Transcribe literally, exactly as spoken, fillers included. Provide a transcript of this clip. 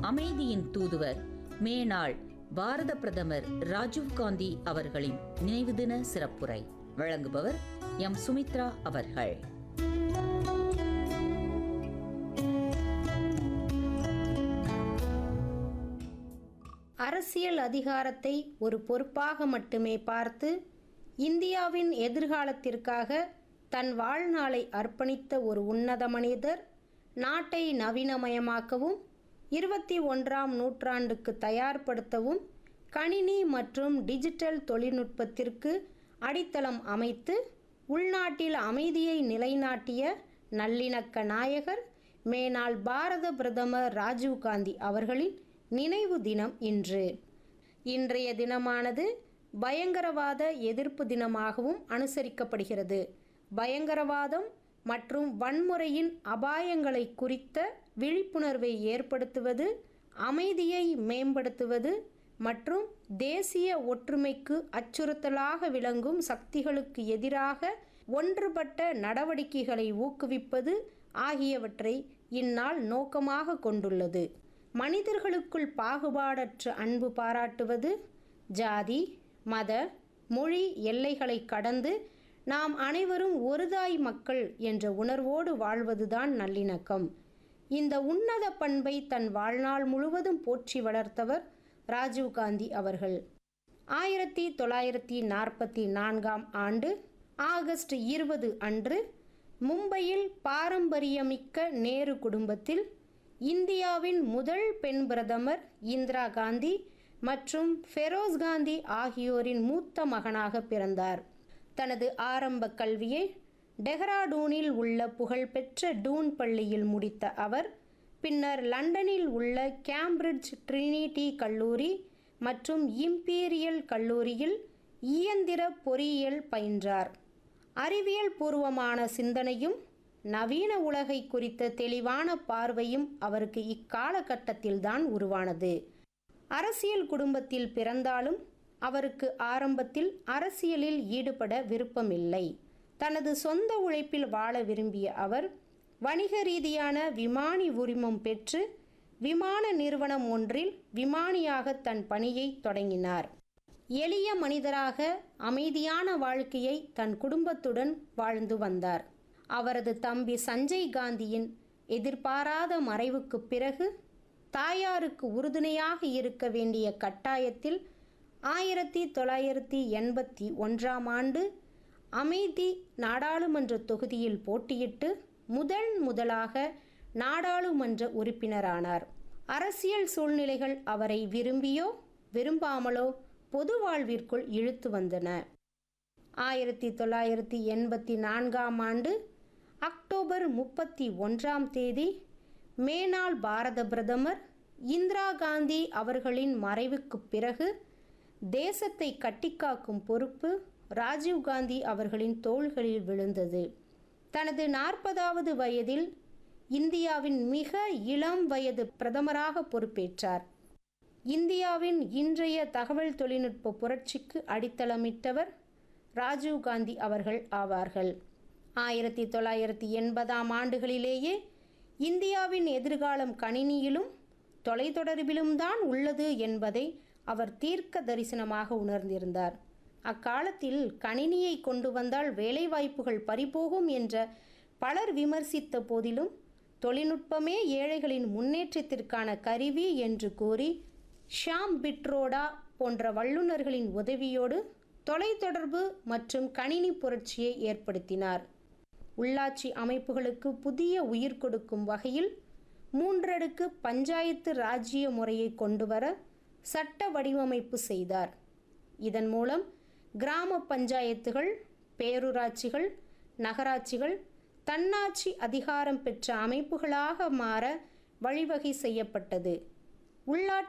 அமைதியின் தூதுவர் மேனாள் பாரத பிரதமர் ராஜீவ் காந்தி அவர்களின் நினைவு தின சிறப்புரை வழங்குபவர் எம் சுமித்ரா அவர்கள். அரசியல் அதிகாரத்தை ஒரு பொறுப்பாக மட்டுமே பார்த்து இந்தியாவின் எதிர்காலத்திற்காக தன் வாழ்நாளை அர்ப்பணித்த ஒரு உன்னத மனிதர் நாட்டை நவீனமயமாக்கவும் இருபத்தி ஒன்றாம் நூற்றாண்டுக்கு தயார்படுத்தவும் கணினி மற்றும் டிஜிட்டல் தொழில்நுட்பத்திற்கு அடித்தளம் அமைத்து உள்நாட்டில் அமைதியை நிலைநாட்டிய நல்லிணக்க நாயகர் மேனாள் பாரத பிரதமர் ராஜீவ் காந்தி அவர்களின் நினைவு தினம் இன்று. இன்றைய தினமானது பயங்கரவாத எதிர்ப்பு தினமாகவும் அனுசரிக்கப்படுகிறது. பயங்கரவாதம் மற்றும் வன்முறையின் அபாயங்களை குறித்த விழிப்புணர்வை ஏற்படுத்துவது, அமைதியை மேம்படுத்துவது மற்றும் தேசிய ஒற்றுமைக்கு அச்சுறுத்தலாக விளங்கும் சக்திகளுக்கு எதிராக ஒன்றுபட்ட நடவடிக்கைகளை ஊக்குவிப்பது ஆகியவற்றை இந்நாள் நோக்கமாக கொண்டுள்ளது. மனிதர்களுக்குள் பாகுபாடற்ற அன்பு பாராட்டுவது, ஜாதி, மத, மொழி எல்லைகளை கடந்து நாம் அனைவரும் ஒருதாய் மக்கள் என்ற உணர்வோடு வாழ்வதுதான் நல்லிணக்கம். இந்த உன்னத பண்பை தன் வாழ்நாள் முழுவதும் போற்றி வளர்த்தவர் ராஜீவ் காந்தி அவர்கள். ஆயிரத்தி தொள்ளாயிரத்தி நாற்பத்தி நான்காம் ஆண்டு ஆகஸ்ட் இருபது அன்று மும்பையில் பாரம்பரியமிக்க நேரு குடும்பத்தில் இந்தியாவின் முதல் பெண் பிரதமர் இந்திரா காந்தி மற்றும் ஃபெரோஸ் காந்தி ஆகியோரின் மூத்த மகனாக பிறந்தார். தனது ஆரம்ப கல்வியை டெஹ்ராடூனில் உள்ள புகழ்பெற்ற டூன் பள்ளியில் முடித்த அவர் பின்னர் லண்டனில் உள்ள கேம்பிரிட்ஜ் ட்ரினிட்டி கல்லூரி மற்றும் இம்பீரியல் கல்லூரியில் இயந்திர பொறியியல் பயின்றார். அறிவியல் பூர்வமான சிந்தனையும் நவீன உலகை குறித்த தெளிவான பார்வையும் அவருக்கு இக்காலகட்டத்தில்தான் உருவானது. அரசியல் குடும்பத்தில் பிறந்தாலும் அவருக்கு ஆரம்பத்தில் அரசியலில் ஈடுபட விருப்பமில்லை. தனது சொந்த உழைப்பில் வாழ விரும்பிய அவர் வணிக ரீதியான விமானி உரிமம் பெற்று விமான நிறுவனம் ஒன்றில் விமானியாக தன் பணியை தொடங்கினார். எளிய மனிதராக அமைதியான வாழ்க்கையை தன் குடும்பத்துடன் வாழ்ந்து வந்தார். அவரது தம்பி சஞ்சய் காந்தியின் எதிர்பாராத மறைவுக்கு பிறகு தாயாருக்கு உறுதுணையாக இருக்க வேண்டிய கட்டாயத்தில் ஆயிரத்தி தொள்ளாயிரத்தி எண்பத்தி ஒன்றாம் ஆண்டு அமேதி நாடாளுமன்ற தொகுதியில் போட்டியிட்டு முதல் முதலாக நாடாளுமன்ற உறுப்பினரானார். அரசியல் சூழ்நிலைகள் அவரை விரும்பியோ விரும்பாமலோ பொது வாழ்விற்குள் இழுத்து வந்தன. ஆயிரத்தி தொள்ளாயிரத்தி எண்பத்தி நான்காம் ஆண்டு அக்டோபர் முப்பத்தி ஒன்றாம் தேதி மேனாள் பாரத பிரதமர் இந்திரா காந்தி அவர்களின் மறைவுக்கு பிறகு தேசத்தை கட்டிக்காக்கும் பொறுப்பு ராஜீவ் காந்தி அவர்களின் தோள்களில் விழுந்தது. தனது நாற்பதாவது வயதில் இந்தியாவின் மிக இளம் வயது பிரதமராக பொறுப்பேற்றார். இந்தியாவின் இன்றைய தகவல் தொழில்நுட்ப புரட்சிக்கு அடித்தளமிட்டவர் ராஜீவ் காந்தி அவர்கள் ஆவார்கள். ஆயிரத்தி தொள்ளாயிரத்தி எண்பதாம் ஆண்டுகளிலேயே இந்தியாவின் எதிர்காலம் கணினியிலும் தொலைத்தொடர்பிலும் தான் உள்ளது என்பதை அவர் தீர்க்க தரிசனமாக உணர்ந்திருந்தார். அக்காலத்தில் கணினியை கொண்டு வந்தால் வேலைவாய்ப்புகள் பறிபோகும் என்ற பலர் விமர்சித்த போதிலும் தொழில்நுட்பமே ஏழைகளின் முன்னேற்றத்திற்கான கருவி என்று கூறி ஷாம் பிட்ரோடா போன்ற வல்லுநர்களின் உதவியோடு தொலைத்தொடர்பு மற்றும் கணினி புரட்சியை ஏற்படுத்தினார். உள்ளாட்சி அமைப்புகளுக்கு புதிய உயிர் கொடுக்கும் வகையில் மூன்றடுக்கு பஞ்சாயத்து ராஜ்ஜிய முறையை கொண்டுவர சட்ட வடிவமைப்பு செய்தார். இதன் மூலம் கிராம பஞ்சாயத்துகள், பேரூராட்சிகள், நகராட்சிகள் தன்னாட்சி அதிகாரம் பெற்ற அமைப்புகளாக மாற வழிவகை செய்யப்பட்டது. உள்ளாட்சி